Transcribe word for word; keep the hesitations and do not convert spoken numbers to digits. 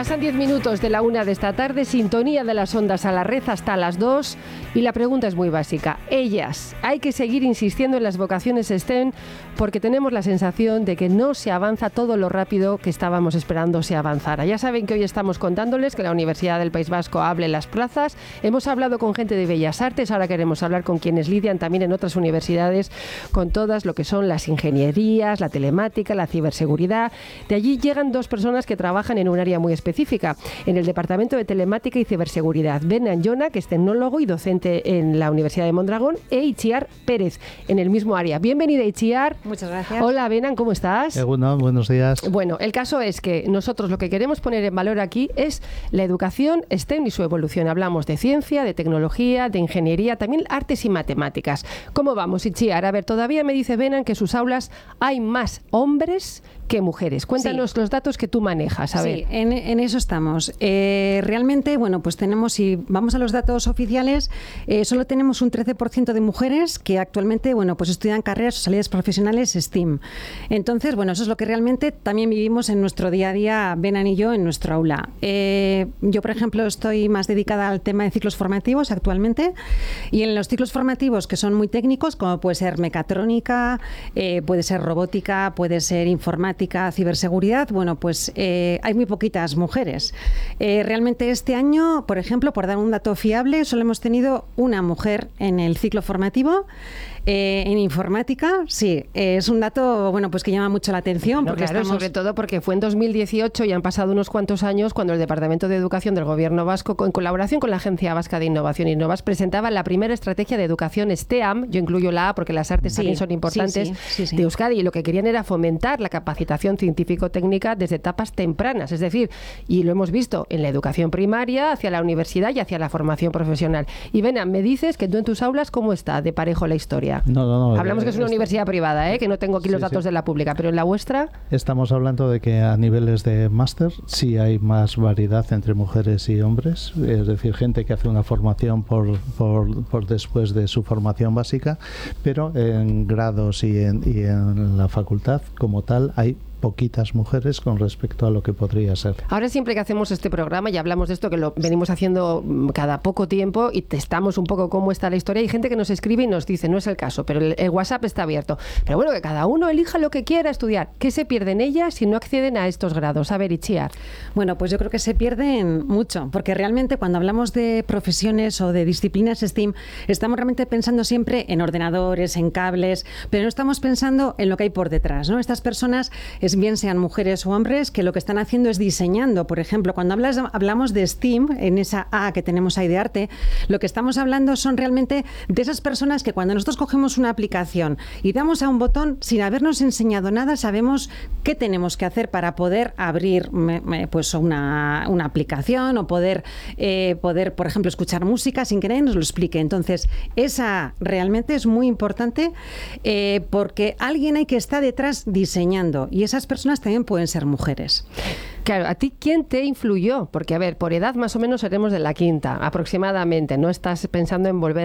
Pasan diez minutos de la una de esta tarde, sintonía de las ondas a la red hasta las dos, y la pregunta es muy básica. Ellas, hay que seguir insistiendo en las vocaciones STEM porque tenemos la sensación de que no se avanza todo lo rápido que estábamos esperando se avanzara. Ya saben que hoy estamos contándoles que la Universidad del País Vasco abre las plazas. Hemos hablado con gente de Bellas Artes, ahora queremos hablar con quienes lidian también en otras universidades con todas lo que son las ingenierías, la telemática, la ciberseguridad. De allí llegan dos personas que trabajan en un área muy específica, en el Departamento de Telemática y Ciberseguridad. Benan Jona, que es tecnólogo y docente en la Universidad de Mondragón, e Itziar Pérez, en el mismo área. Bienvenida, Itziar. Muchas gracias. Hola, Benan, ¿cómo estás? Eh, bueno, buenos días. Bueno, el caso es que nosotros lo que queremos poner en valor aquí es la educación STEM y su evolución. Hablamos de ciencia, de tecnología, de ingeniería, también artes y matemáticas. ¿Cómo vamos, Itziar? A ver, todavía me dice Benan que en sus aulas hay más hombres que mujeres. Cuéntanos sí. los datos que tú manejas. A ver. Sí, en, en eso estamos. Eh, realmente, bueno, pues tenemos, si vamos a los datos oficiales, eh, solo tenemos un trece por ciento de mujeres que actualmente, bueno, pues estudian carreras o salidas profesionales STEAM. Entonces, bueno, eso es lo que realmente también vivimos en nuestro día a día, Benan y yo, en nuestro aula. Eh, yo, por ejemplo, estoy más dedicada al tema de ciclos formativos actualmente, y en los ciclos formativos que son muy técnicos, como puede ser mecatrónica, eh, puede ser robótica, puede ser informática, ciberseguridad, bueno, pues eh, hay muy poquitas mujeres. Eh, realmente este año, por ejemplo, por dar un dato fiable, solo hemos tenido una mujer en el ciclo formativo. Eh, en informática, sí, eh, es un dato bueno pues que llama mucho la atención. Bueno, porque claro, estamos... sobre todo porque fue en dos mil dieciocho y han pasado unos cuantos años cuando el Departamento de Educación del Gobierno Vasco, en colaboración con la Agencia Vasca de Innovación y Innovas, presentaba la primera estrategia de educación STEAM. Yo incluyo la A porque las artes sí, también son importantes, sí, sí, sí, sí. de Euskadi, y lo que querían era fomentar la capacitación científico-técnica desde etapas tempranas, es decir, y lo hemos visto en la educación primaria, hacia la universidad y hacia la formación profesional. Y Benan, me dices que tú en tus aulas, ¿cómo está de parejo la historia? No, no, no. Hablamos que es una está... universidad privada, ¿eh? Que no tengo aquí sí, los datos sí. de la pública, pero en la vuestra... Estamos hablando de que a niveles de máster sí hay más variedad entre mujeres y hombres, es decir, gente que hace una formación por, por, por después de su formación básica, pero en grados y en, y en la facultad como tal hay poquitas mujeres con respecto a lo que podría ser. Ahora siempre que hacemos este programa y hablamos de esto, que lo venimos haciendo cada poco tiempo y testamos un poco cómo está la historia, hay gente que nos escribe y nos dice, no es el caso, pero el, el WhatsApp está abierto. Pero bueno, que cada uno elija lo que quiera estudiar. ¿Qué se pierden ellas si no acceden a estos grados? A ver, Itziar. Bueno, pues yo creo que se pierden mucho, porque realmente cuando hablamos de profesiones o de disciplinas STEAM, estamos realmente pensando siempre en ordenadores, en cables, pero no estamos pensando en lo que hay por detrás, ¿no? Estas personas bien sean mujeres o hombres, que lo que están haciendo es diseñando. Por ejemplo, cuando hablas, hablamos de STEAM, en esa A que tenemos ahí de arte, lo que estamos hablando son realmente de esas personas que cuando nosotros cogemos una aplicación y damos a un botón, sin habernos enseñado nada, sabemos qué tenemos que hacer para poder abrir pues una, una aplicación o poder, eh, poder, por ejemplo, escuchar música sin que nadie nos lo explique. Entonces, esa realmente es muy importante eh, porque alguien hay que estar detrás diseñando, y esas personas también pueden ser mujeres. Claro, ¿a ti quién te influyó? Porque, a ver, por edad más o menos seremos de la quinta, aproximadamente. No estás pensando en volver